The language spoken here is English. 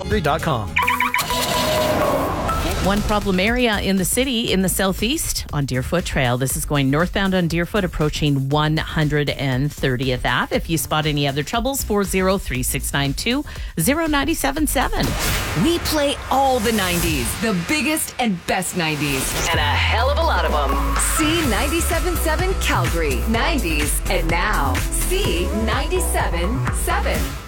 Calgary.com. One problem area in the city in the southeast on Deerfoot Trail. This is going northbound on Deerfoot, approaching 130th Ave. If you spot any other troubles, 403-692-0977. We play all the 90s, the biggest and best 90s, and a hell of a lot of them. C97.7 Calgary, 90s, and now C97.7.